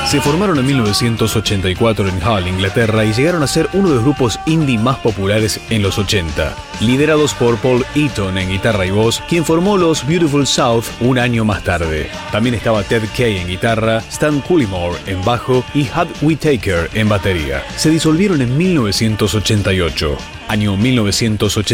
Se formaron en 1984 en Hull, Inglaterra, y llegaron a ser uno de los grupos indie más populares en los 80, liderados por Paul Eaton en guitarra y voz, quien formó los Beautiful South un año más tarde. También estaba Ted Kay en guitarra, Stan Cullimore en bajo y Hud Whitaker en batería. Se disolvieron en 1988. Año 1980.